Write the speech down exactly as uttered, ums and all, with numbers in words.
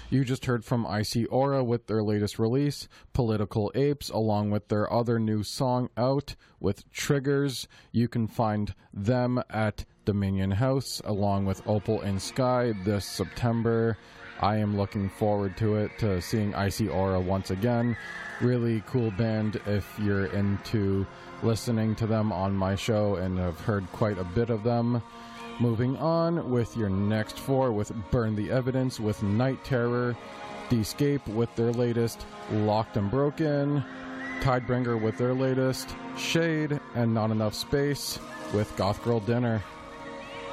You just heard from Icy Aura with their latest release, Political Apes, along with their other new song out with Triggers. You can find them at Dominion House along with Opal in Sky this September. I am looking forward to it, to seeing Icy Aura once again. Really cool band if you're into listening to them on my show and have heard quite a bit of them. Moving on with your next four with Burn the Evidence with Night Terror, Descape with their latest Locked and Broken, Tidebringer with their latest Shade, and Not Enough Space with Goth Girl Dinner.